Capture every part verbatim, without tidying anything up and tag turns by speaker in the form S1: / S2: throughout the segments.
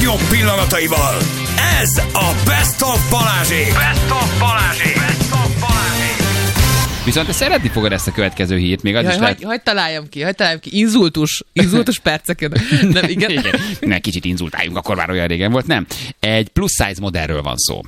S1: legjobb pillanataival. Ez a Best of Balázsék. Best of Balázsék. Best of Balázsék.
S2: Viszont te szeretni fogod ezt a következő hírt, még az
S3: Jaj,
S2: is
S3: hagy,
S2: lehet...
S3: hagy találjam ki, hagy találjam ki. Inzultus, inzultus perceken. Nem, igen.
S2: igen. Ne, kicsit inzultáljunk, akkor már olyan régen volt, nem. Egy plus size modellről van szó.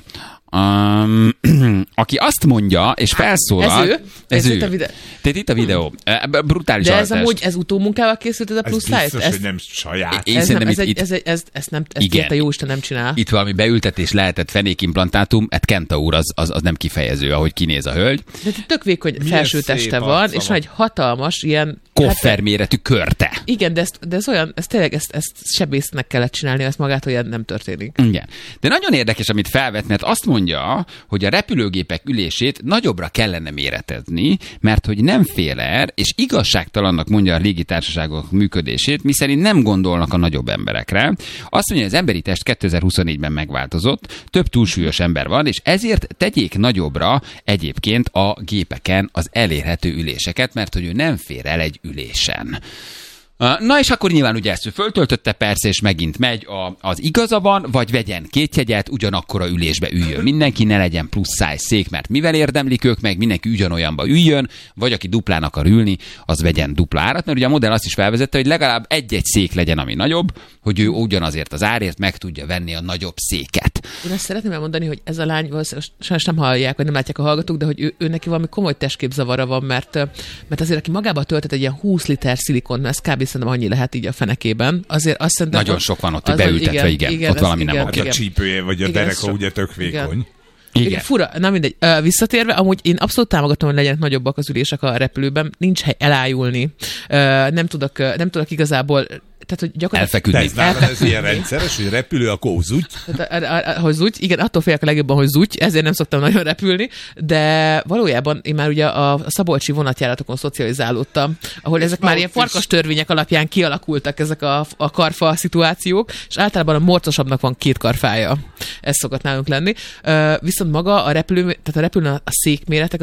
S2: Um, aki azt mondja, és felszólal...
S3: Ez ő?
S2: Ez,
S3: ez
S2: ő.
S3: A videó.
S2: Tehát itt a videó. Brutális
S3: De ez
S2: alkotás.
S3: amúgy, ez utómunkával készült, ez a plusz
S4: Ez biztos,
S3: size? Ez,
S4: hogy nem saját.
S2: Én
S3: ez, nem,
S2: szerintem
S3: ez,
S2: itt,
S3: egy,
S2: itt,
S3: ez, egy, ez, ez nem, ezt
S2: igen.
S3: érte jóisten nem csinál.
S2: Itt valami beültetés lehetett, fenékimplantátum, hát Kentaur az, az, az nem kifejező, ahogy kinéz a hölgy.
S3: De tök vékony
S4: Milyen
S3: felső
S4: szép
S3: teste van,
S4: arca
S3: és
S4: van.
S3: van egy hatalmas ilyen...
S2: Kofferméretű körte.
S3: Igen, de, ezt, de ez olyan, ez tényleg ezt, ezt sebésznek kellett csinálni, ezt magát olyan nem történik.
S2: Igen. De nagyon érdekes, amit felvet, mert azt mondja, hogy a repülőgépek ülését nagyobbra kellene méretezni, mert hogy nem fél el, és igazságtalannak mondja a légitársaságok működését, miszerint nem gondolnak a nagyobb emberekre. Azt mondja, hogy az emberi test kétezer-huszonnégyben megváltozott, több túlsúlyos ember van, és ezért tegyék nagyobbra egyébként a gépeken az elérhető üléseket, mert hogy ő nem fér el egy ülésen. Na és akkor nyilván ugye ezt ő föltöltötte persze, és megint megy a, az igaza van, vagy vegyen két jegyet, ugyanakkor a ülésbe üljön mindenki, ne legyen plusz size szék, mert mivel érdemlik ők meg, mindenki ugyanolyanba üljön, vagy aki duplán akar ülni, az vegyen dupla árat, mert ugye a modell azt is felvezette, hogy legalább egy-egy szék legyen, ami nagyobb, hogy ő ugyanazért az árért meg tudja venni a nagyobb széket.
S3: Én azt szeretném elmondani, hogy ez a lány, valószínűleg sajnos nem hallják, vagy nem látják a hallgatók, de hogy ő, ő neki valami komoly testképzavara van, mert, mert azért aki magába töltött egy ilyen húsz liter szilikon, mert ez kb. Szerintem annyi lehet így a fenekében. Azért azt szerintem,
S2: nagyon sok van ott
S3: az,
S2: beültetve, igen, igen,
S3: igen,
S2: ott
S3: ez
S2: valami
S3: igen,
S2: nem
S4: Hát
S2: oké.
S4: a csípője vagy a
S3: Igen,
S4: dereka
S3: so-
S4: ugye tök vékony.
S3: Igen.
S2: Igen.
S3: Igen, fura, na mindegy. Ö, visszatérve, amúgy én abszolút támogatom, hogy legyenek nagyobbak az ülések a repülőben, nincs hely elájulni, Ö, nem tudok, nem tudok igazából, tehát hogy gyakorlatilag...
S2: Elfeküdni.
S4: Ez nálad ez ilyen rendszeres, hogy repülő, akkor zúgy.
S3: Tehát, a- a- a- hogy zúgy, igen, attól félek a legjobban, hogy zúgy, ezért nem szoktam nagyon repülni, de valójában én már ugye a szabolcsi vonatjáratokon szocializálódtam, ahol ezek már ilyen farkas törvények alapján kialakultak ezek a, a karfa szituációk, és általában a morcosabbnak van két karfája. Ez szokott nálunk lenni. Viszont maga a repülő, tehát a repülőn a székméretek